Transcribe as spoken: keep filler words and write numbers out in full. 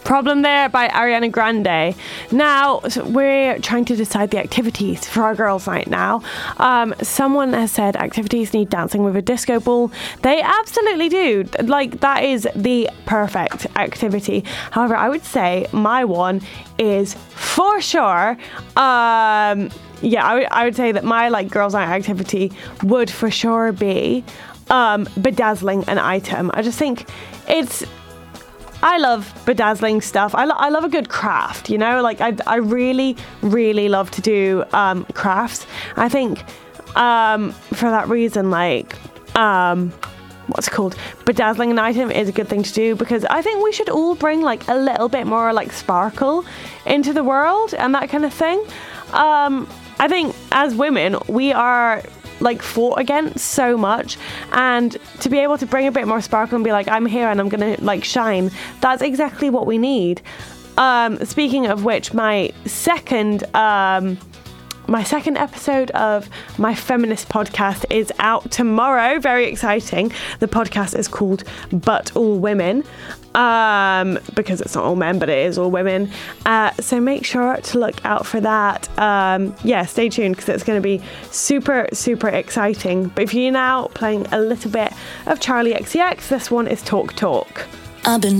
Problem There by Ariana Grande. Now, so we're trying to decide the activities for our girls' night now. Um, someone has said activities need dancing with a disco ball. They absolutely do. Like, that is the perfect activity. However, I would say my one is for sure... Um, yeah, I would, I would say that my like girls' night activity would for sure be um, bedazzling an item. I just think it's... I love bedazzling stuff. I, lo- I love a good craft, you know? Like, I, I really, really love to do um, crafts. I think um, for that reason, like, um, what's it called? Bedazzling an item is a good thing to do, because I think we should all bring, like, a little bit more, like, sparkle into the world and that kind of thing. Um, I think as women, we are... like fought against so much, and to be able to bring a bit more sparkle and be like, I'm here and I'm gonna like shine, that's exactly what we need. Um, speaking of which, my second um, my second episode of my feminist podcast is out tomorrow. Very exciting. The podcast is called But All Women, um, because it's not all men, but it is all women. Uh, so make sure to look out for that. Um, yeah, stay tuned, because it's going to be super, super exciting. But if you're now playing a little bit of Charlie X C X, this one is Talk Talk. I've been